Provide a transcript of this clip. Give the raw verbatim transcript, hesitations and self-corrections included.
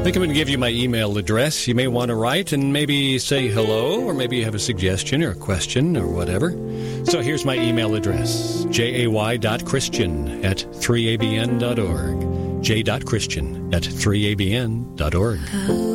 I think I'm going to give you my email address. You may want to write and maybe say hello, or maybe you have a suggestion or a question or whatever. So here's my email address, jay.christian at three a b n dot org, j.christian at three a b n dot org.